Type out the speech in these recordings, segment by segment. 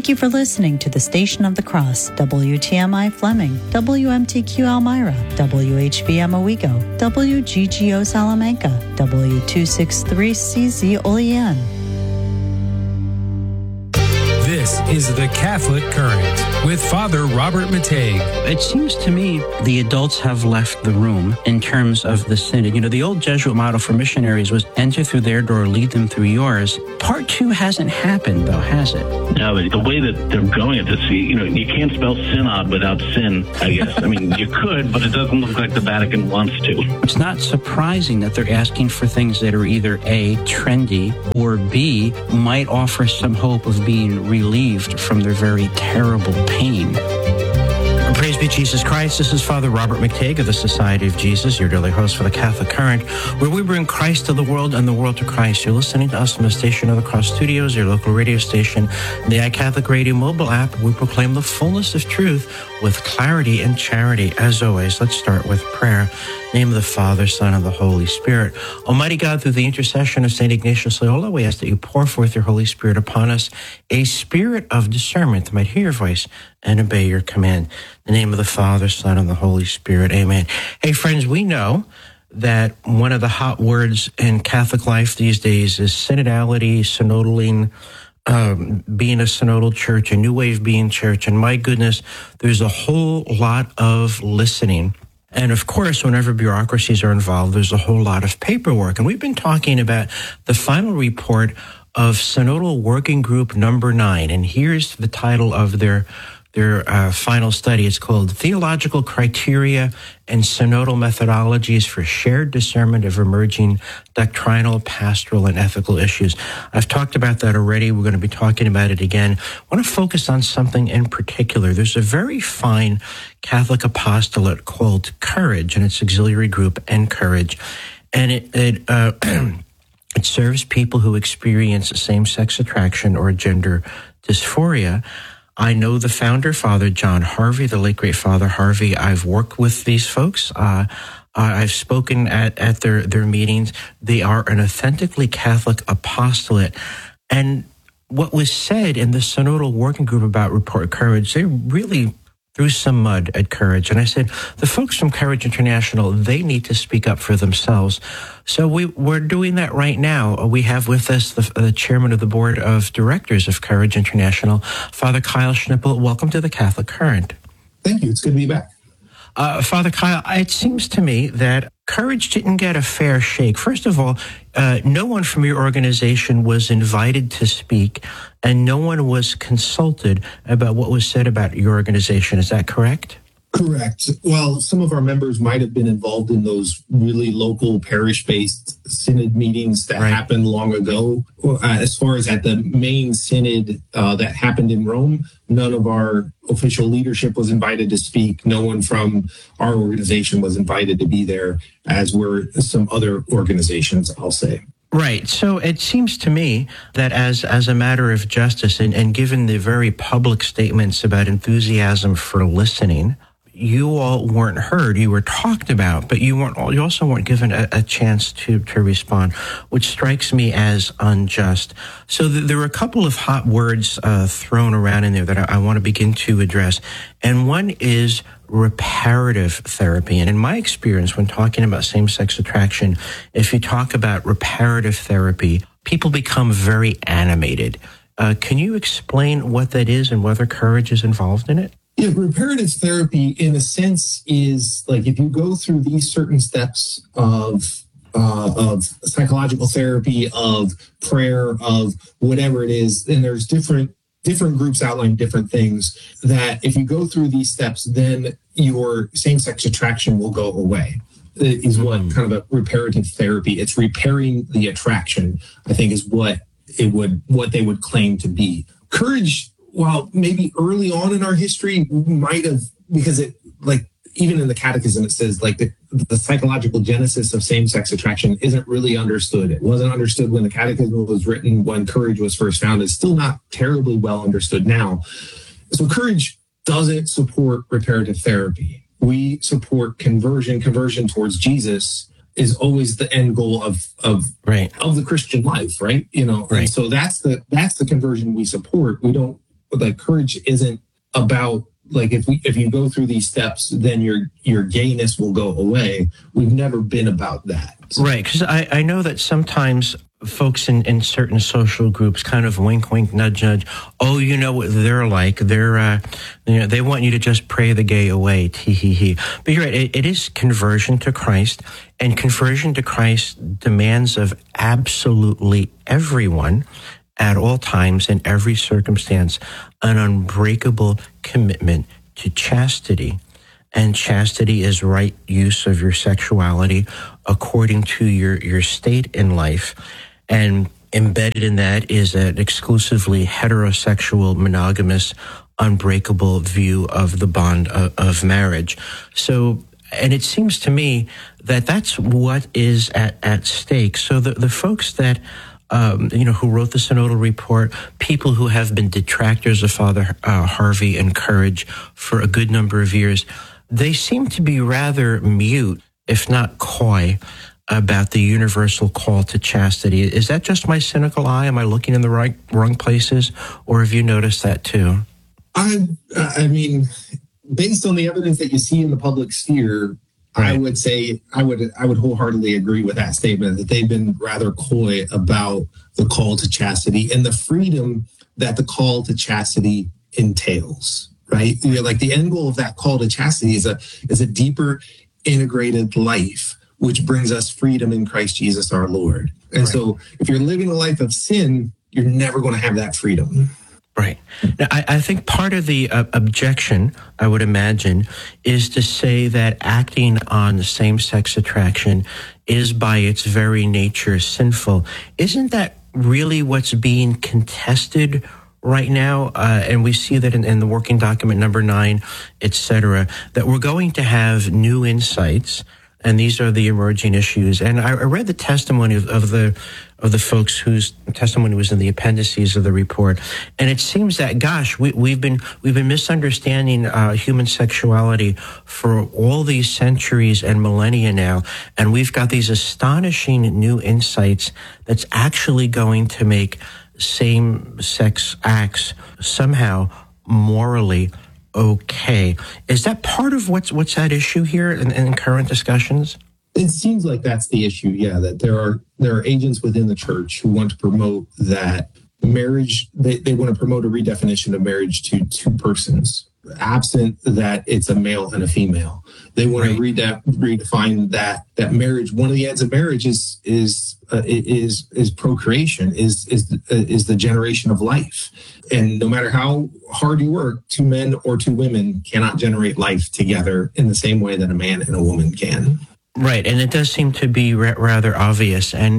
Thank you for listening to the Station of the Cross, WTMI Fleming, WMTQ Elmira, WHBM Owego, WGGO Salamanca, W263CZ Olean. This is the Catholic Current with Father Robert Matei. It seems to me the adults have left the room in terms of the synod. You know, the old Jesuit model for missionaries was enter through their door, lead them through yours. Part 2 hasn't happened, though, has it? No, the way that they're going at this, you can't spell synod without sin, I guess. I mean, you could, but it doesn't look like the Vatican wants to. It's not surprising that they're asking for things that are either A, trendy, or B, might offer some hope of being relieved from their very terrible pain. Praise be Jesus Christ. This is Father Robert McTague of the Society of Jesus, your daily host for the Catholic Current, where we bring Christ to the world and the world to Christ. You're listening to us from the Station of the Cross Studios, your local radio station, the iCatholic Radio mobile app. We proclaim the fullness of truth with clarity and charity. As always, let's start with prayer. In the name of the Father, Son, and the Holy Spirit. Almighty God, through the intercession of St. Ignatius Loyola, we ask that you pour forth your Holy Spirit upon us, a spirit of discernment that might hear your voice and obey your command. In the name of the Father, Son, and the Holy Spirit. Amen. Hey, friends, we know that one of the hot words in Catholic life these days is synodality, synodaling, being a synodal church, a new way of being church. And my goodness, there's a whole lot of listening. And of course, whenever bureaucracies are involved, there's a whole lot of paperwork. And we've been talking about the final report of Synodal Working Group number 9. And here's the title of their final study. It's called Theological Criteria and Synodal Methodologies for Shared Discernment of Emerging Doctrinal, Pastoral, and Ethical Issues. I've talked about that already. We're going to be talking about it again. I want to focus on something in particular. There's a very fine Catholic apostolate called Courage, and its auxiliary group, Encourage. And it serves people who experience same-sex attraction or gender dysphoria. I know the founder, Father John Harvey, the late great Father Harvey. I've worked with these folks. I've spoken at their meetings. They are an authentically Catholic apostolate. And what was said in the Synodal Working Group about Report Courage, they really threw some mud at Courage. And I said, the folks from Courage International, they need to speak up for themselves. So we're doing that right now. We have with us the chairman of the board of directors of Courage International, Father Kyle Schnippel. Welcome to the Catholic Current. Thank you. It's good to be back. Father Kyle, it seems to me that Courage didn't get a fair shake. First of all, no one from your organization was invited to speak, and no one was consulted about what was said about your organization. Is that correct? Correct. Well, some of our members might have been involved in those really local parish-based synod meetings that happened long ago. As far as at the main synod that happened in Rome, none of our official leadership was invited to speak. No one from our organization was invited to be there, as were some other organizations, I'll say. Right. So it seems to me that as a matter of justice, and given the very public statements about enthusiasm for listening, you all weren't heard. You were talked about, but you also weren't given a chance to respond, which strikes me as unjust. So there were a couple of hot words thrown around in there that I want to begin to address. And one is reparative therapy. And in my experience, when talking about same-sex attraction, if you talk about reparative therapy, people become very animated. Can you explain what that is and whether Courage is involved in it? Yeah, reparative therapy, in a sense, is like if you go through these certain steps of psychological therapy, of prayer, of whatever it is, and there's different groups outline different things, that if you go through these steps, then your same-sex attraction will go away. It is what kind of a reparative therapy. It's repairing the attraction, I think, is what they would claim to be. Courage, while maybe early on in our history might have, because it, like, even in the catechism, it says like the psychological genesis of same-sex attraction isn't really understood. It wasn't understood when the catechism was written, when Courage was first founded. It's still not terribly well understood now. So Courage doesn't support reparative therapy. We support conversion. Conversion towards Jesus is always the end goal of the Christian life, right? You know, right. And so that's the conversion we support. We don't like courage isn't about like if you go through these steps, then your gayness will go away. We've never been about that. Right, because I know that sometimes folks in certain social groups kind of wink, wink, nudge, nudge. Oh, you know what they're like. They're, they want you to just pray the gay away. Tee hee hee. But you're right. It is conversion to Christ, and conversion to Christ demands of absolutely everyone at all times in every circumstance an unbreakable commitment to chastity. And chastity is right use of your sexuality according to your state in life. And embedded in that is an exclusively heterosexual, monogamous, unbreakable view of the bond of marriage. So, and it seems to me that that's what is at stake. So the folks that who wrote the Synodal Report, people who have been detractors of Father Harvey and Courage for a good number of years, they seem to be rather mute, if not coy, about the universal call to chastity. Is that just my cynical eye? Am I looking in the wrong places, or have you noticed that too? I mean, based on the evidence that you see in the public sphere, right. I would say I would wholeheartedly agree with that statement that they've been rather coy about the call to chastity and the freedom that the call to chastity entails. Right, like the end goal of that call to chastity is a deeper, integrated life, which brings us freedom in Christ Jesus our Lord. And so, if you're living a life of sin, you're never going to have that freedom. Right. Now, I think part of the objection, I would imagine, is to say that acting on the same-sex attraction is by its very nature sinful. Isn't that really what's being contested right now? And we see that in the working document number 9, et cetera, that we're going to have new insights, and these are the emerging issues. And I read the testimony of the folks whose testimony was in the appendices of the report, and it seems that, gosh, we've been misunderstanding human sexuality for all these centuries and millennia now, and we've got these astonishing new insights that's actually going to make same-sex acts somehow morally okay. Is that part of what's at issue here in current discussions? It seems like that's the issue, yeah, that there are agents within the church who want to promote that marriage, they want to promote a redefinition of marriage to two persons, absent that it's a male and a female. They want to redefine that marriage. One of the ends of marriage is procreation, is the generation of life. And no matter how hard you work, 2 men or 2 women cannot generate life together in the same way that a man and a woman can. Right, and it does seem to be rather obvious. And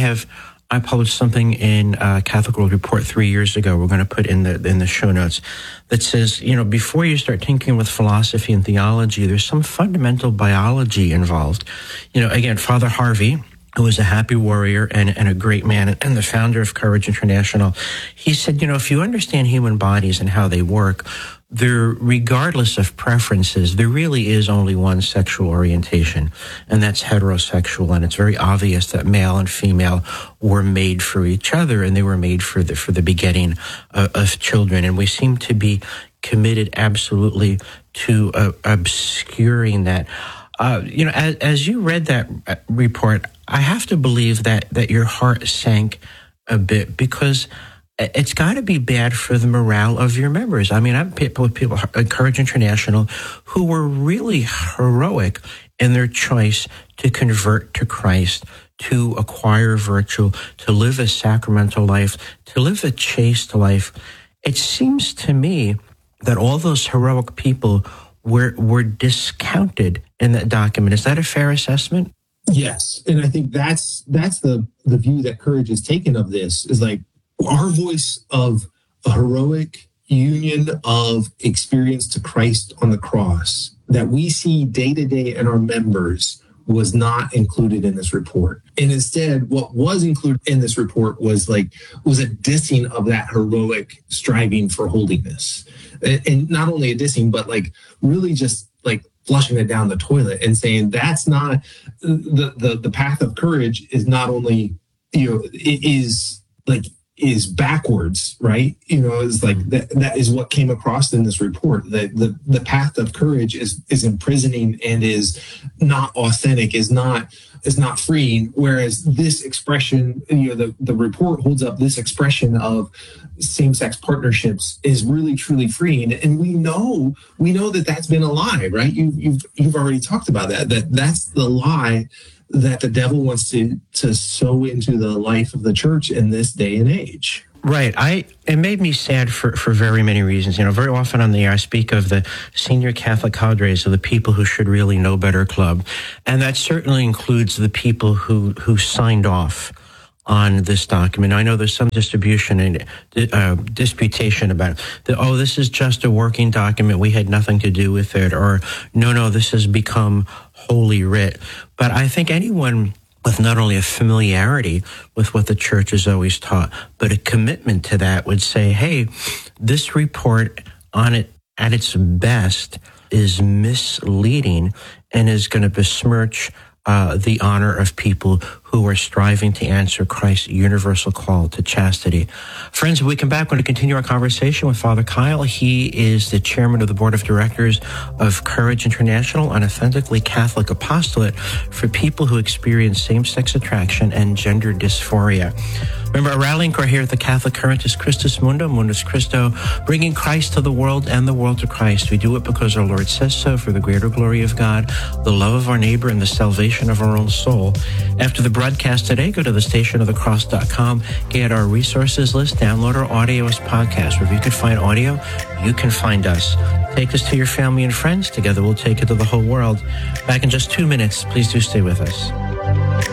I published something in Catholic World Report 3 years ago. We're going to put in the show notes that says, before you start tinkering with philosophy and theology, there's some fundamental biology involved. Again, Father Harvey, who was a happy warrior and a great man and the founder of Courage International, he said, if you understand human bodies and how they work, there, regardless of preferences, there really is only one sexual orientation, and that's heterosexual. And it's very obvious that male and female were made for each other, and they were made for the begetting of children. And we seem to be committed absolutely to obscuring that. As you read that report, I have to believe that your heart sank a bit, because it's got to be bad for the morale of your members. I mean, I'm people at Courage International who were really heroic in their choice to convert to Christ, to acquire virtue, to live a sacramental life, to live a chaste life. It seems to me that all those heroic people were discounted in that document. Is that a fair assessment? Yes. And I think that's the view that Courage has taken of this, is like, our voice of a heroic union of experience to Christ on the cross that we see day to day in our members was not included in this report. And instead, what was included in this report was a dissing of that heroic striving for holiness. And not only a dissing, but really just flushing it down the toilet and saying that's not the path of courage is not only, it is is backwards, right? You know, it's like that is what came across in this report, that the path of courage is imprisoning and is not authentic, is not freeing. Whereas this expression, you know, the report holds up this expression of same-sex partnerships is really truly freeing. And we know that that's been a lie, right? You've already talked about that's the lie that the devil wants to sow into the life of the church in this day and age. Right. It made me sad for very many reasons. You know, very often on the air I speak of the senior Catholic cadres of the people who should really know better club. And that certainly includes the people who signed off on this document. I know there's some distribution and disputation about this is just a working document. We had nothing to do with it. Or no, this has become Holy Writ. But I think anyone with not only a familiarity with what the church has always taught, but a commitment to that would say, hey, this report at its best is misleading and is going to besmirch the honor of people who are striving to answer Christ's universal call to chastity. Friends, when we come back, we're going to continue our conversation with Father Kyle. He is the chairman of the board of directors of Courage International, an authentically Catholic apostolate for people who experience same-sex attraction and gender dysphoria. Remember, our rallying cry here at the Catholic Current is Christus Mundum, Mundus Christo, bringing Christ to the world and the world to Christ. We do it because our Lord says so, for the greater glory of God, the love of our neighbor, and the salvation of our own soul. After the broadcast today, go to thestationofthecross.com, get our resources list, download our audio as podcast. Wherever you can find audio, you can find us. Take us to your family and friends. Together we'll take it to the whole world. Back in just 2 minutes. Please do stay with us.